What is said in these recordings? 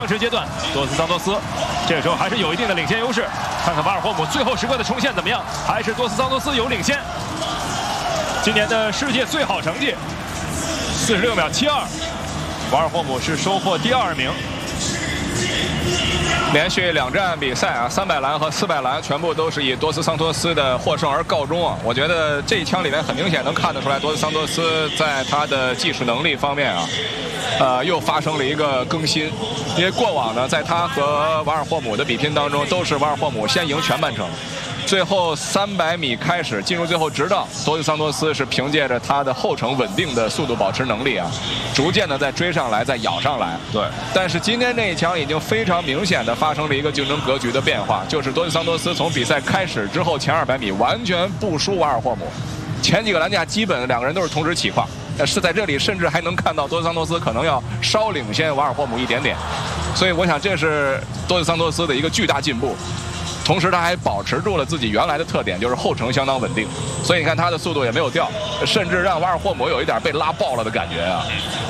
正式阶段，多斯桑托斯这个时候还是有一定的领先优势。看看瓦尔霍姆最后时刻的冲线怎么样？还是多斯桑托斯有领先。今年的世界最好成绩46秒72，瓦尔霍姆是收获第2名。 连续2站比赛啊，300栏和400栏全部都是以多斯桑托斯的获胜而告终啊！我觉得这一枪里面很明显能看得出来，多斯桑托斯在他的技术能力方面啊，又发生了一个更新。因为过往呢，在他和瓦尔霍姆的比拼当中，都是瓦尔霍姆先赢全半程。 最后300米开始进入最后直道，多斯桑托斯是凭借着他的后程稳定的速度保持能力啊，逐渐的再追上来，再咬上来。对。但是今天这一枪已经非常明显的发生了一个竞争格局的变化，就是多斯桑托斯从比赛开始之后前200米完全不输瓦尔霍姆，前几个栏架基本2个人都是同时起跨，是在这里甚至还能看到多斯桑托斯可能要稍领先瓦尔霍姆一点点，所以我想这是多斯桑托斯的一个巨大进步。 同时，他还保持住了自己原来的特点，就是后程相当稳定，所以你看他的速度也没有掉，甚至让瓦尔霍姆有一点被拉爆了的感觉啊。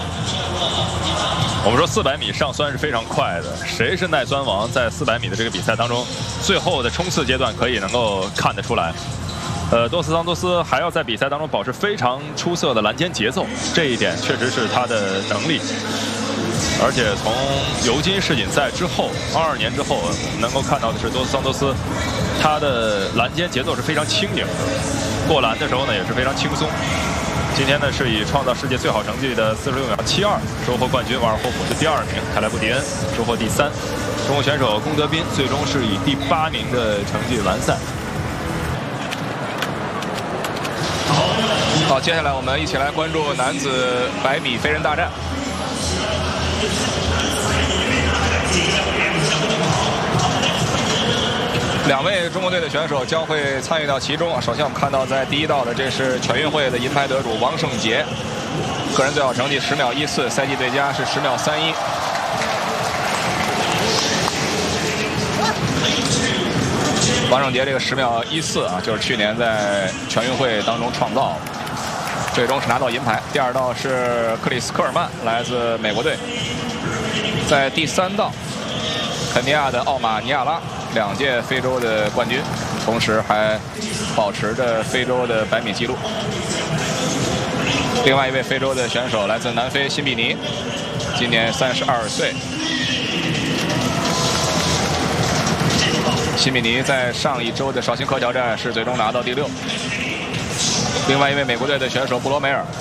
我们说400米上酸是非常快的，谁是耐酸王，在400米的这个比赛当中，最后的冲刺阶段可以能够看得出来。多斯桑托斯还要在比赛当中保持非常出色的栏间节奏，这一点确实是他的能力。 而且从尤金世锦赛之后，22年之后，我们能够看到的是多斯桑托斯，他的栏间节奏是非常轻盈的，过栏的时候呢也是非常轻松。今天呢是以创造世界最好成绩的46秒72收获冠军，瓦尔霍普是第2名，凯莱布迪恩收获第3，中国选手龚德斌最终是以第8名的成绩完赛。 好，接下来我们一起来关注男子100米飞人大战。2位中国队的选手将会参与到其中。首先，我们看到在第1道的，这是全运会的银牌得主王胜杰，个人最好成绩10秒14，赛季最佳是10秒31。王胜杰这个10秒14啊，就是去年在全运会当中创造。 最终是拿到银牌。第2道是克里斯科尔曼，来自美国队。在第3道，肯尼亚的奥马尼亚拉，2届非洲的冠军，同时还保持着非洲的100米纪录。另外一位非洲的选手来自南非辛比尼，今年32岁。辛比尼在上一周的绍兴科桥站是最终拿到第6。 另外一位美国队的选手布罗梅尔，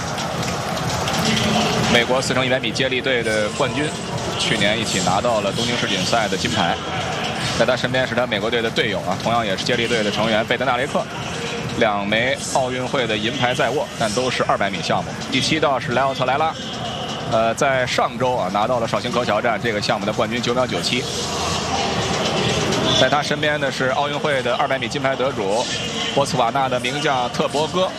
美国4乘100米接力队的冠军，去年一起拿到了东京世锦赛的金牌。在他身边是他美国队的队友啊，同样也是接力队的成员贝德纳雷克，2枚奥运会的银牌在握，但都是200米项目。第7道是莱奥特莱拉，在上周啊拿到了绍兴科桥站这个项目的冠军9秒97。在他身边的是奥运会的200米金牌得主。 波茨瓦纳的名将特博戈，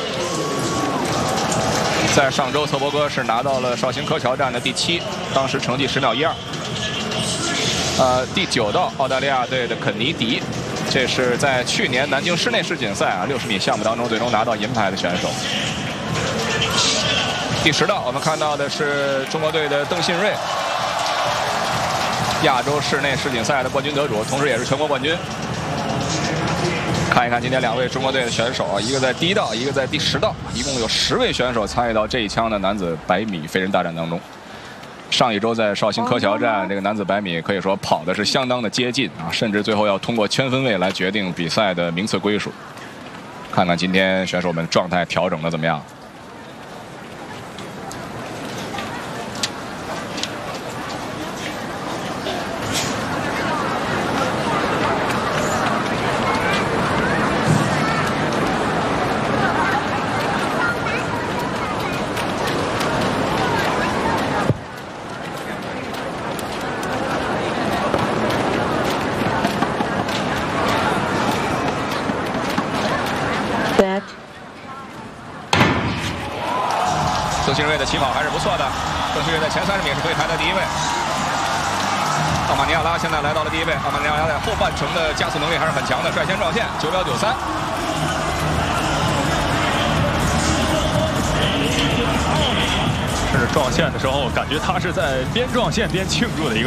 在上周特博戈是拿到了绍兴科桥站的第7，当时成绩10秒12。第9道澳大利亚队的肯尼迪，这是在去年南京室内世锦赛啊60米项目当中最终拿到银牌的选手。第10道我们看到的是中国队的邓信瑞，亚洲室内世锦赛的冠军得主，同时也是全国冠军。 看一看今天2位中国队的选手啊，一个在第1道，一个在第10道，一共有10位选手参与到这一枪的男子100米飞人大战当中。上一周在绍兴科桥站，这个男子100米可以说跑的是相当的接近啊，甚至最后要通过圈分位来决定比赛的名次归属。看看今天选手们状态调整的怎么样。 邓信瑞的起跑还是不错的，邓信瑞在前30米是可以排在第1位。奥马尼亚拉现在来到了第1位，奥马尼亚拉在后半程的加速能力还是很强的，率先撞线9秒93。 甚至撞线的时候，感觉他是在边撞线边庆祝的一个。